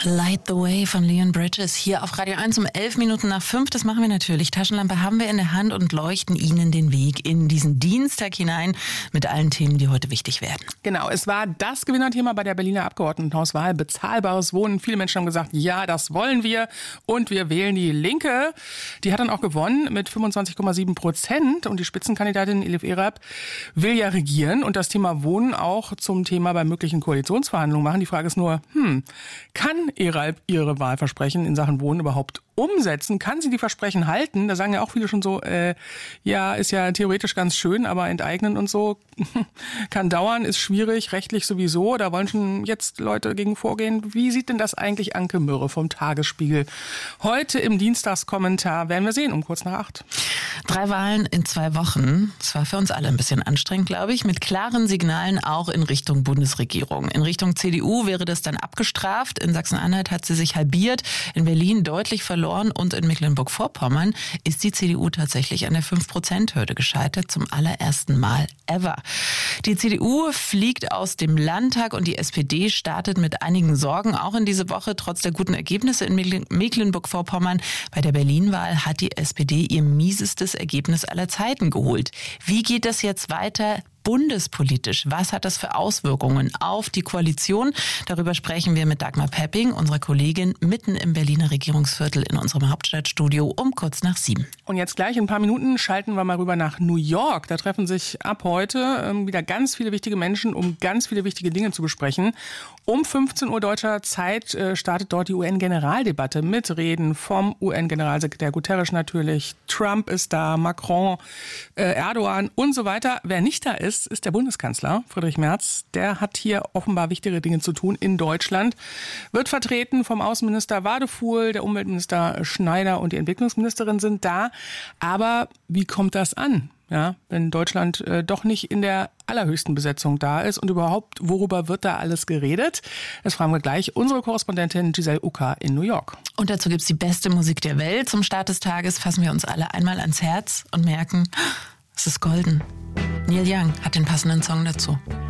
Light the Way von Leon Bridges hier auf Radio 1 um 5:11. Das machen wir natürlich. Taschenlampe haben wir in der Hand und leuchten Ihnen den Weg in diesen Dienstag hinein mit allen Themen, die heute wichtig werden. Genau, es war das Gewinnerthema bei der Berliner Abgeordnetenhauswahl. Bezahlbares Wohnen. Viele Menschen haben gesagt, ja, das wollen wir und wir wählen die Linke. Die hat dann auch gewonnen mit 25,7%. Und die Spitzenkandidatin Elif Erab will ja regieren und das Thema Wohnen auch zum Thema bei möglichen Koalitionsverhandlungen machen. Die Frage ist nur, kann Erab ihre Wahlversprechen in Sachen Wohnen überhaupt umsetzen? Kann sie die Versprechen halten? Da sagen ja auch viele schon so, ja, ist ja theoretisch ganz schön, aber enteignen und so kann dauern, ist schwierig, rechtlich sowieso. Da wollen schon jetzt Leute gegen vorgehen. Wie sieht denn das eigentlich Anke Mürre vom Tagesspiegel? Heute im Dienstagskommentar werden wir sehen, um kurz nach 8. 3 Wahlen in 2 Wochen. Das war für uns alle ein bisschen anstrengend, glaube ich, mit klaren Signalen auch in Richtung Bundesregierung. In Richtung CDU wäre das dann abgestraft. In Sachsen-Anhalt hat sie sich halbiert, in Berlin deutlich verloren und in Mecklenburg-Vorpommern ist die CDU tatsächlich an der 5%-Hürde gescheitert, zum allerersten Mal ever. Die CDU fliegt aus dem Landtag und die SPD startet mit einigen Sorgen auch in diese Woche, trotz der guten Ergebnisse in Mecklenburg-Vorpommern. Bei der Berlin-Wahl hat die SPD ihr miesestes Ergebnis aller Zeiten geholt. Wie geht das jetzt weiter? Bundespolitisch, was hat das für Auswirkungen auf die Koalition? Darüber sprechen wir mit Dagmar Pepping, unserer Kollegin, mitten im Berliner Regierungsviertel in unserem Hauptstadtstudio um kurz nach 7. Und jetzt gleich in ein paar Minuten schalten wir mal rüber nach New York. Da treffen sich ab heute wieder ganz viele wichtige Menschen, um ganz viele wichtige Dinge zu besprechen. Um 15 Uhr deutscher Zeit startet dort die UN-Generaldebatte mit Reden vom UN-Generalsekretär Guterres natürlich. Trump ist da, Macron, Erdogan und so weiter. Wer nicht da ist der Bundeskanzler Friedrich Merz. Der hat hier offenbar wichtigere Dinge zu tun in Deutschland. Wird vertreten vom Außenminister Wadefuhl, der Umweltminister Schneider und die Entwicklungsministerin sind da. Aber wie kommt das an? Ja, wenn Deutschland doch nicht in der allerhöchsten Besetzung da ist und überhaupt, worüber wird da alles geredet? Das fragen wir gleich unsere Korrespondentin Giselle Ucker in New York. Und dazu gibt's die beste Musik der Welt. Zum Start des Tages fassen wir uns alle einmal ans Herz und merken, es ist golden. Neil Young hat den passenden Song dazu.